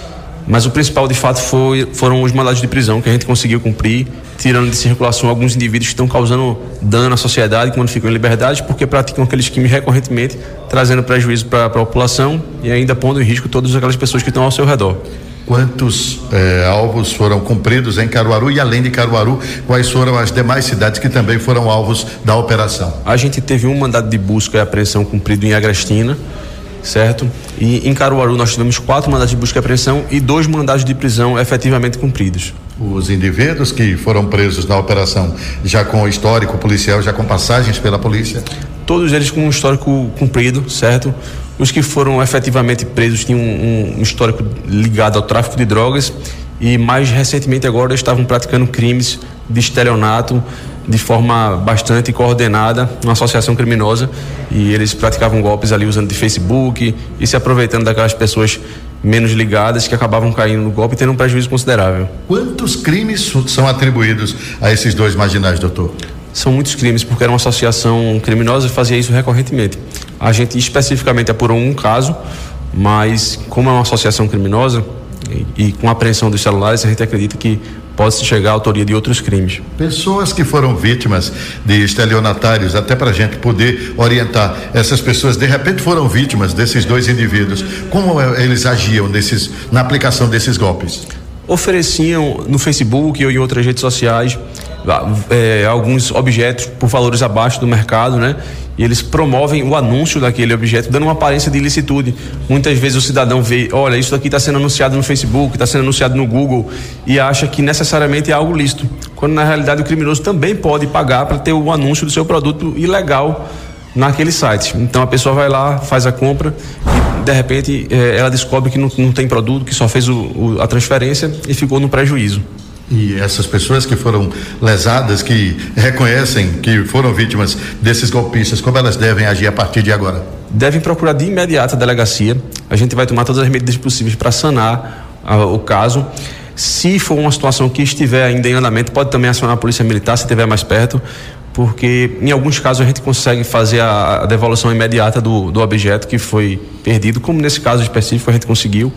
Mas o principal de fato foram os mandados de prisão que a gente conseguiu cumprir, tirando de circulação alguns indivíduos que estão causando dano à sociedade quando ficam em liberdade, porque praticam aqueles crimes recorrentemente, trazendo prejuízo para a população e ainda pondo em risco todas aquelas pessoas que estão ao seu redor. Quantos alvos foram cumpridos em Caruaru e além de Caruaru, quais foram as demais cidades que também foram alvos da operação? A gente teve um mandado de busca e apreensão cumprido em Agrestina, certo? E em Caruaru nós tivemos 4 mandados de busca e apreensão e 2 mandados de prisão efetivamente cumpridos. Os indivíduos que foram presos na operação, já com histórico policial, já com passagens pela polícia? Todos eles com um histórico cumprido, certo? Os que foram efetivamente presos tinham um histórico ligado ao tráfico de drogas e mais recentemente agora estavam praticando crimes de estelionato de forma bastante coordenada, uma associação criminosa, e eles praticavam golpes ali usando de Facebook e se aproveitando daquelas pessoas menos ligadas que acabavam caindo no golpe e tendo um prejuízo considerável. Quantos crimes são atribuídos a esses 2 marginais, doutor? São muitos crimes, porque era uma associação criminosa e fazia isso recorrentemente. A gente especificamente apurou um caso, mas como é uma associação criminosa e com a apreensão dos celulares, a gente acredita que pode-se chegar à autoria de outros crimes. Pessoas que foram vítimas de estelionatários, até para a gente poder orientar essas pessoas, de repente foram vítimas desses 2 indivíduos, como eles agiam na aplicação desses golpes? Ofereciam no Facebook ou em outras redes sociais alguns objetos por valores abaixo do mercado, né? E eles promovem o anúncio daquele objeto, dando uma aparência de ilicitude. Muitas vezes o cidadão vê, olha, isso daqui está sendo anunciado no Facebook, está sendo anunciado no Google, e acha que necessariamente é algo lícito, quando na realidade o criminoso também pode pagar para ter o anúncio do seu produto ilegal naquele site. Então a pessoa vai lá, faz a compra e de repente ela descobre que não tem produto, que só fez a transferência e ficou no prejuízo. E essas pessoas que foram lesadas, que reconhecem que foram vítimas desses golpistas, como elas devem agir a partir de agora? Devem procurar de imediato a delegacia. A gente vai tomar todas as medidas possíveis para sanar o caso. Se for uma situação que estiver ainda em andamento, pode também acionar a Polícia Militar se estiver mais perto, porque em alguns casos a gente consegue fazer a devolução imediata do objeto que foi perdido, como nesse caso específico a gente conseguiu.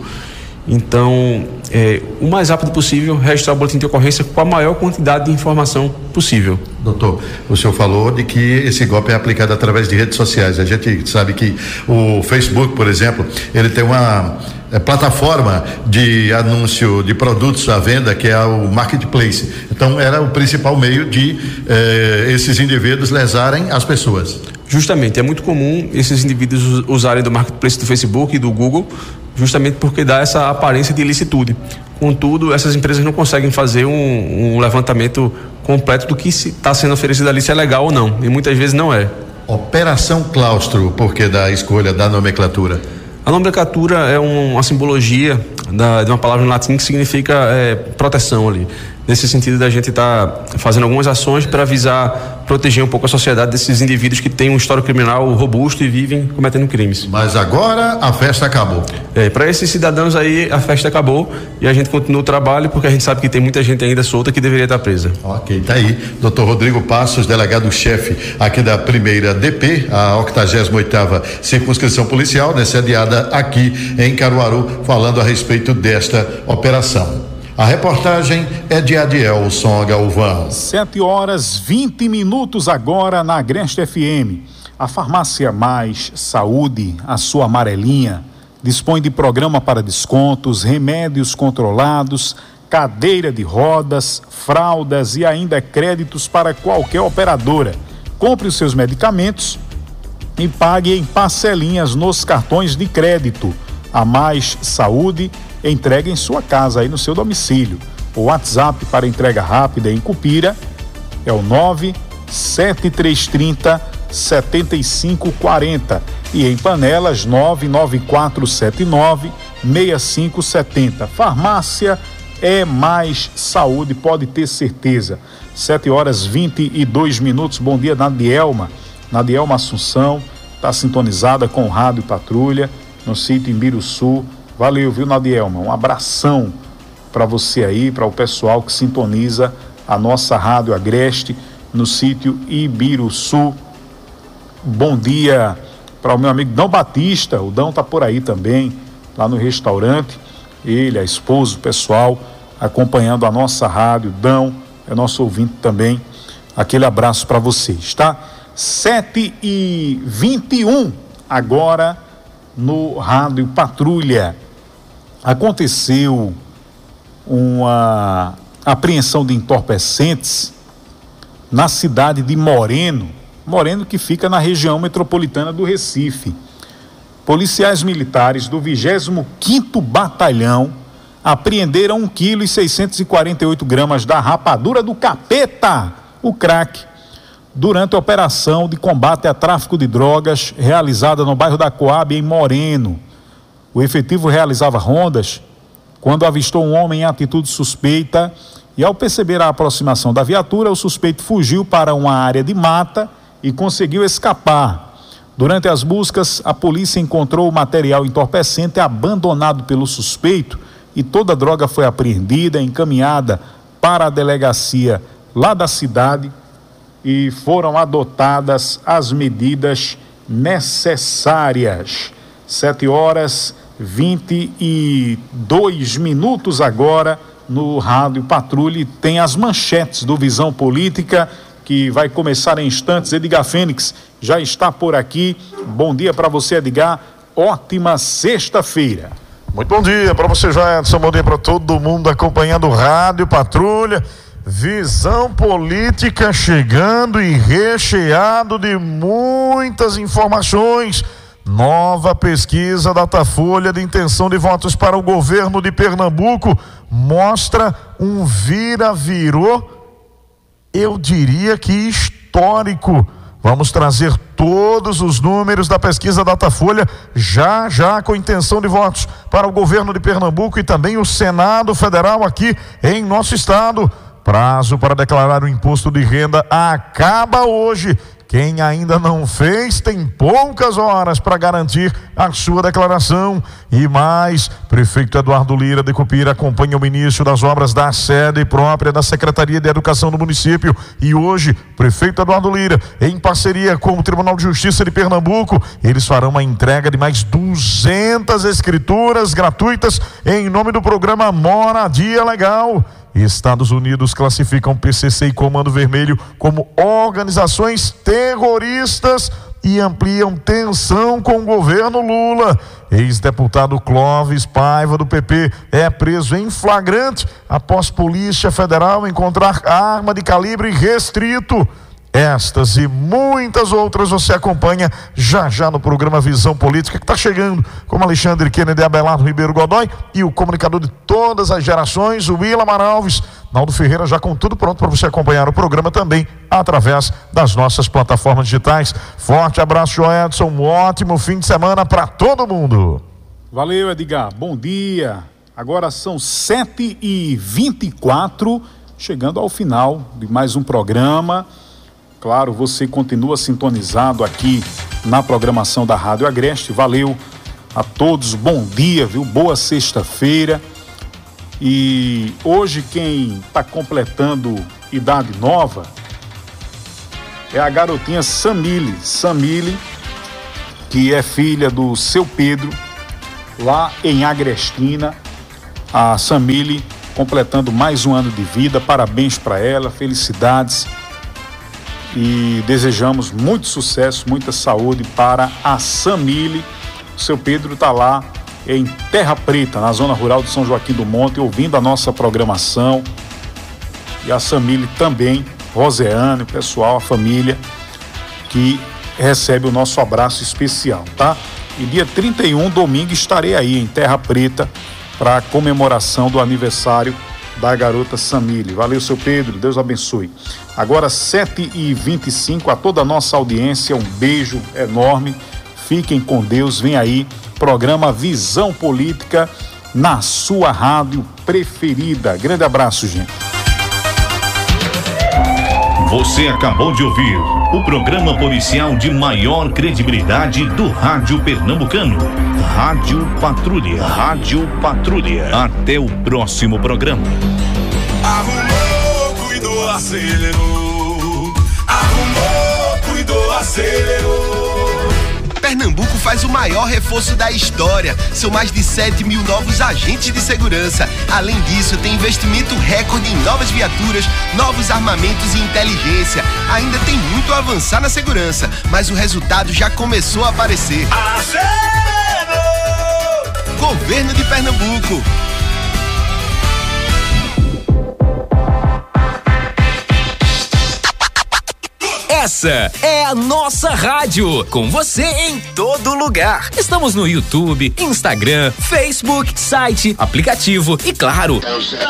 Então, o mais rápido possível, registrar o boletim de ocorrência com a maior quantidade de informação possível. Doutor, o senhor falou de que esse golpe é aplicado através de redes sociais. A gente sabe que o Facebook, por exemplo, ele tem uma plataforma de anúncio de produtos à venda, que é o Marketplace. Então, era o principal meio de esses indivíduos lesarem as pessoas. Justamente, é muito comum esses indivíduos usarem do Marketplace do Facebook e do Google, justamente porque dá essa aparência de ilicitude. Contudo, essas empresas não conseguem fazer um levantamento completo do que está sendo oferecido ali, se é legal ou não, e muitas vezes não é. Operação Claustro, por que da escolha da nomenclatura? A A nomenclatura é uma simbologia de uma palavra em latim que significa proteção ali. Nesse sentido da gente estar fazendo algumas ações para visar proteger um pouco a sociedade desses indivíduos que têm um histórico criminal robusto e vivem cometendo crimes. Mas agora a festa acabou. Para esses cidadãos aí a festa acabou e a gente continua o trabalho porque a gente sabe que tem muita gente ainda solta que deveria estar presa. Ok, tá aí. Dr. Rodrigo Passos, delegado-chefe aqui da primeira DP, a 88ª circunscrição policial, né, sediada aqui em Caruaru, falando a respeito desta operação. A reportagem é de Adielson Galvão. 7h20 agora na Agreste FM. A Farmácia Mais Saúde, a sua amarelinha, dispõe de programa para descontos, remédios controlados, cadeira de rodas, fraldas e ainda créditos para qualquer operadora. Compre os seus medicamentos e pague em parcelinhas nos cartões de crédito. A Mais Saúde entrega em sua casa, aí no seu domicílio. O WhatsApp para entrega rápida em Cupira é o 97330-7540 e em Panelas 99479-6570. Farmácia é Mais Saúde, pode ter certeza. 7h22. Bom dia, Nadielma Assunção, está sintonizada com o Rádio Patrulha no sítio Ibiruçu. Valeu, viu, Nadielma? Um abração para você aí, para o pessoal que sintoniza a nossa Rádio Agreste no sítio Ibiruçu. Bom dia para o meu amigo Dão Batista. O Dão tá por aí também, lá no restaurante. Ele, a esposa, o pessoal acompanhando a nossa rádio. Dão é nosso ouvinte também. Aquele abraço para vocês, tá? 7h21 agora no Rádio Patrulha. Aconteceu uma apreensão de entorpecentes na cidade de Moreno, que fica na região metropolitana do Recife. Policiais militares do 25º Batalhão apreenderam 1,648 kg da rapadura do capeta, o crack, durante a operação de combate a tráfico de drogas realizada no bairro da Coab, em Moreno. O efetivo realizava rondas quando avistou um homem em atitude suspeita e, ao perceber a aproximação da viatura, o suspeito fugiu para uma área de mata e conseguiu escapar. Durante as buscas, a polícia encontrou o material entorpecente abandonado pelo suspeito e toda a droga foi apreendida, encaminhada para a delegacia lá da cidade e foram adotadas as medidas necessárias. 7h22 agora no Rádio Patrulha. Tem as manchetes do Visão Política, que vai começar em instantes. Edgar Fênix já está por aqui. Bom dia para você, Edgar. Ótima sexta-feira. Muito bom dia para você, Joedson. Bom dia para todo mundo acompanhando o Rádio Patrulha. Visão Política chegando e recheado de muitas informações. Nova pesquisa Datafolha de intenção de votos para o governo de Pernambuco mostra um vira-virou, eu diria que histórico. Vamos trazer todos os números da pesquisa Datafolha já com intenção de votos para o governo de Pernambuco e também o Senado Federal aqui em nosso estado. Prazo para declarar o imposto de renda acaba hoje. Quem ainda não fez tem poucas horas para garantir a sua declaração. E mais, prefeito Eduardo Lira de Cupira acompanha o início das obras da sede própria da Secretaria de Educação do município. E hoje, prefeito Eduardo Lira, em parceria com o Tribunal de Justiça de Pernambuco, eles farão a entrega de mais 200 escrituras gratuitas em nome do programa Moradia Legal. Estados Unidos classificam PCC e Comando Vermelho como organizações terroristas e ampliam tensão com o governo Lula. Ex-deputado Clóvis Paiva do PP é preso em flagrante após Polícia Federal encontrar arma de calibre restrito. Estas e muitas outras você acompanha já no programa Visão Política, que está chegando com Alexandre Kennedy, Abelardo Ribeiro Godoy e o comunicador de todas as gerações, o Willamar Alves. Naldo Ferreira já com tudo pronto para você acompanhar o programa também através das nossas plataformas digitais. Forte abraço, Joedson. Um ótimo fim de semana para todo mundo. Valeu, Edgar. Bom dia. Agora são 7h24, chegando ao final de mais um programa. Claro, você continua sintonizado aqui na programação da Rádio Agreste. Valeu a todos, bom dia, viu? Boa sexta-feira. E hoje quem está completando idade nova é a garotinha Samile, que é filha do seu Pedro, lá em Agrestina. A Samile completando mais um ano de vida, parabéns para ela, felicidades e desejamos muito sucesso, muita saúde para a Samile. O seu Pedro está lá em Terra Preta, na zona rural de São Joaquim do Monte, ouvindo a nossa programação, e a Samile também, Roseane, o pessoal, a família que recebe o nosso abraço especial, tá? E dia 31, domingo, estarei aí em Terra Preta para a comemoração do aniversário da garota Samile. Valeu, seu Pedro, Deus abençoe. Agora 7h25, a toda a nossa audiência, um beijo enorme, fiquem com Deus, vem aí, programa Visão Política na sua rádio preferida. Grande abraço, gente. Você acabou de ouvir o programa policial de maior credibilidade do rádio pernambucano. Rádio Patrulha. Rádio Patrulha. Até o próximo programa. Arrumou, cuidou, acelerou. Arrumou, cuidou, acelerou. Pernambuco faz o maior reforço da história. São mais de 7 mil novos agentes de segurança. Além disso, tem investimento recorde em novas viaturas, novos armamentos e inteligência. Ainda tem muito a avançar na segurança, mas o resultado já começou a aparecer. Acelerou! Governo de Pernambuco. Essa é a nossa rádio, com você em todo lugar. Estamos no YouTube, Instagram, Facebook, site, aplicativo e, claro,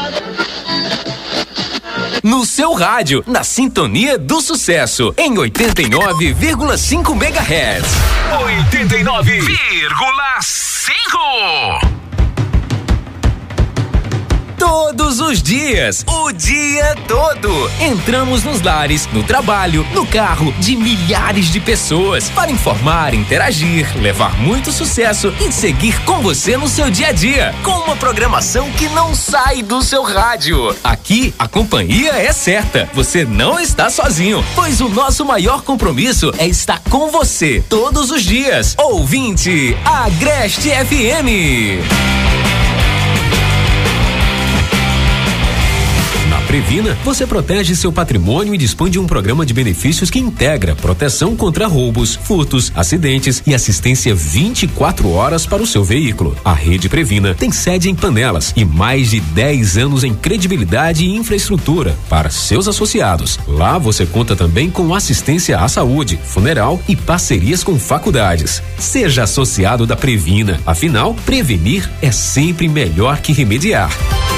no seu rádio, na sintonia do sucesso, em 89,5 MHz. 89,5. Todos os dias, o dia todo. Entramos nos lares, no trabalho, no carro de milhares de pessoas para informar, interagir, levar muito sucesso e seguir com você no seu dia a dia, com uma programação que não sai do seu rádio. Aqui, a companhia é certa. Você não está sozinho, pois o nosso maior compromisso é estar com você todos os dias. Ouvinte, Agreste FM. Previna, você protege seu patrimônio e dispõe de um programa de benefícios que integra proteção contra roubos, furtos, acidentes e assistência 24 horas para o seu veículo. A Rede Previna tem sede em Panelas e mais de 10 anos em credibilidade e infraestrutura para seus associados. Lá você conta também com assistência à saúde, funeral e parcerias com faculdades. Seja associado da Previna, afinal, prevenir é sempre melhor que remediar.